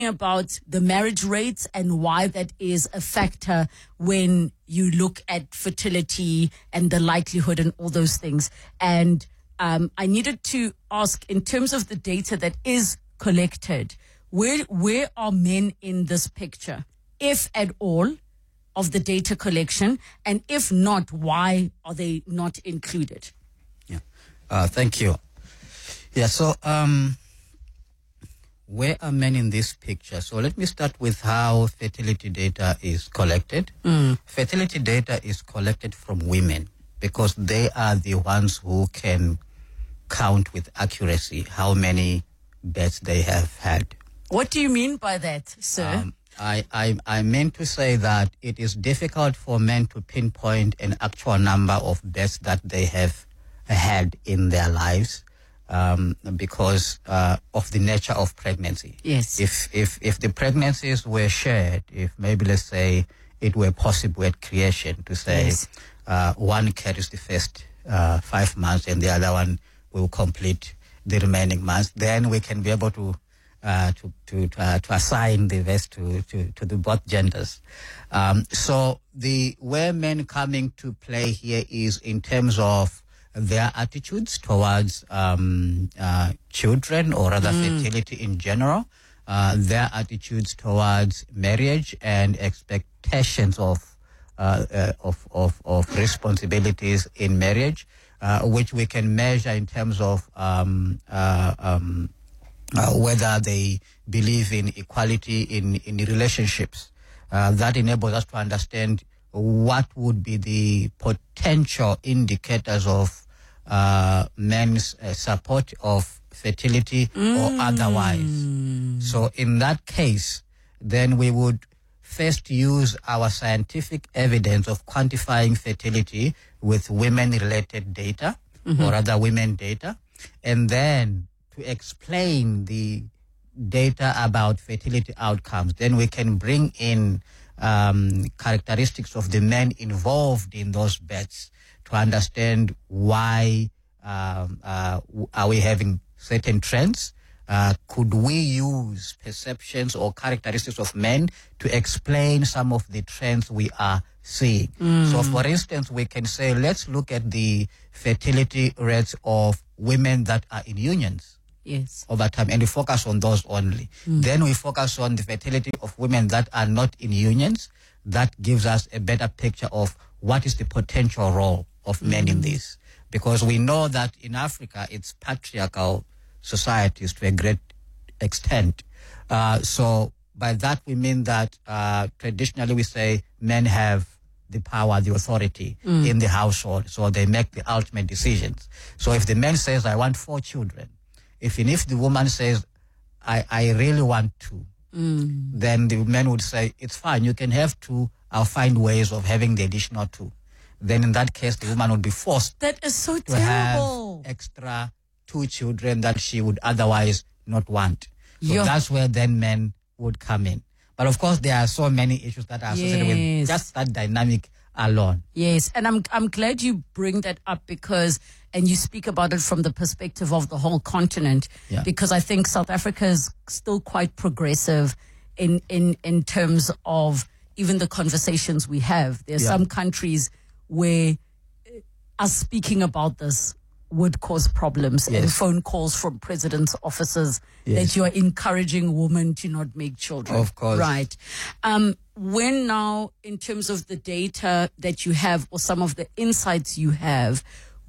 about the marriage rates and why that is a factor when you look at fertility and the likelihood and all those things. And I needed to ask, in terms of the data that is collected, where are men in this picture, if at all, of the data collection? And if not, why are they not included? Yeah. Thank you. Yeah, so where are men in this picture? So let me start with how fertility data is collected. Fertility data is collected from women because they are the ones who can count with accuracy how many births they have had. What do you mean by that, sir? I meant to say that it is difficult for men to pinpoint an actual number of births that they have had in their lives. Because of the nature of pregnancy. Yes. If the pregnancies were shared, if maybe let's say it were possible at creation to say Yes. One carries the first 5 months and the other one will complete the remaining months, then we can be able to assign the births to the both genders. So where men coming to play here is in terms of their attitudes towards children, or rather fertility in general, their attitudes towards marriage and expectations of responsibilities in marriage, which we can measure in terms of whether they believe in equality in relationships. That enables us to understand what would be the potential indicators of men's support of fertility or otherwise. So in that case, then we would first use our scientific evidence of quantifying fertility with women-related data, or other women data, and then to explain the data about fertility outcomes. Then we can bring in characteristics of the men involved in those births to understand why are we having certain trends. Could we use perceptions or characteristics of men to explain some of the trends we are seeing? So, for instance, we can say, let's look at the fertility rates of women that are in unions. Yes. Over time, and we focus on those only. Then we focus on the fertility of women that are not in unions. That gives us a better picture of what is the potential role of men in this. Because we know that in Africa, it's patriarchal societies to a great extent. So by that, we mean that traditionally we say men have the power, the authority in the household. So they make the ultimate decisions. So if the man says, I want 4 children, if the woman says, I really want 2, then the man would say, it's fine, you can have 2, I'll find ways of having the additional 2. Then in that case, the woman would be forced That is so to terrible. have extra 2 children that she would otherwise not want. So Yeah. that's where then men would come in. But of course, there are so many issues that are associated Yes. with just that dynamic alone. Yes, and I'm glad you bring that up because, and you speak about it from the perspective of the whole continent, Yeah. because I think South Africa is still quite progressive in terms of even the conversations we have. There are Yeah. some countries where us speaking about this would cause problems, and Yes. phone calls from presidents' offices Yes. that you are encouraging women to not make children. Of course. Right. When now, in terms of the data that you have or some of the insights you have,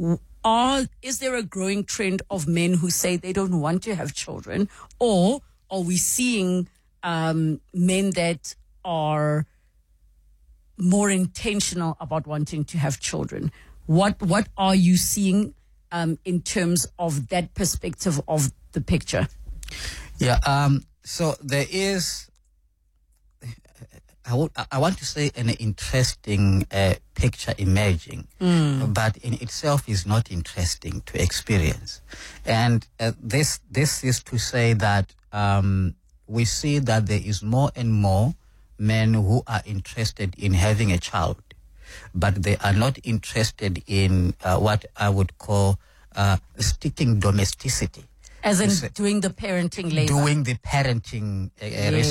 is there a growing trend of men who say they don't want to have children, or are we seeing men that are more intentional about wanting to have children? What are you seeing in terms of that perspective of the picture? Yeah. So there is, I want to say, an interesting picture emerging, but in itself is not interesting to experience. And this is to say that we see that there is more and more men who are interested in having a child, but they are not interested in what I would call sticking domesticity. As in doing the parenting labor. doing the parenting